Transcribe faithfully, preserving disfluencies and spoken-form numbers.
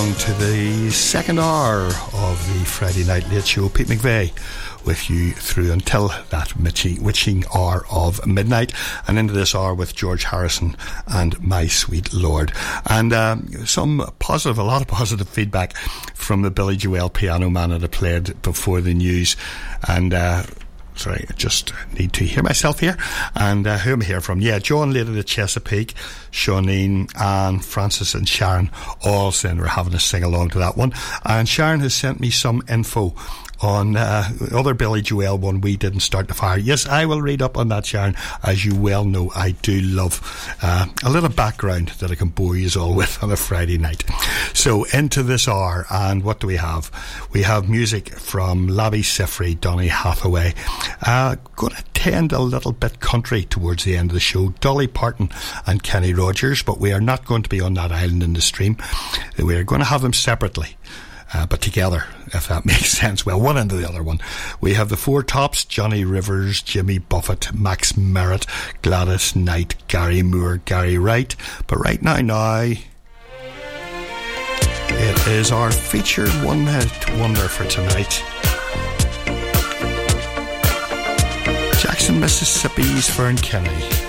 To the second hour of the Friday Night Late Show. Pete McVeigh with you through until that witching hour of midnight, and into this hour with George Harrison and My Sweet Lord. And um, some positive, a lot of positive feedback from the Billy Joel Piano Man that I played before the news. And uh sorry, I just need to hear myself here. And uh, who am I here from? Yeah, John Lady the Chesapeake, Shawneen, and Francis and Sharon all saying we're having a sing along to that one. And Sharon has sent me some info on uh, other Billy Joel one, We Didn't Start the Fire. Yes, I will read up on that, Sharon. As you well know, I do love uh, a little background that I can bore you all with on a Friday night. So into this hour, and what do we have? We have music from Lavi Siffrey, Donny Hathaway. Uh, going to tend a little bit country towards the end of the show. Dolly Parton and Kenny Rogers, but we are not going to be on that island in the stream. We are going to have them separately. Uh, but together, if that makes sense. Well, one into the other one. We have the Four Tops, Johnny Rivers, Jimmy Buffett, Max Merritt, Gladys Knight, Gary Moore, Gary Wright. But right now, now, it is our featured one-hit wonder for tonight. Jackson, Mississippi's Fern Kennedy.